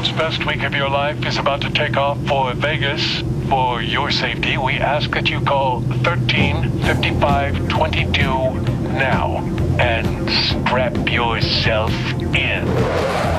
world's best week of your life is about to take off for Vegas. For your safety, we ask that you call 135522 now and strap yourself in.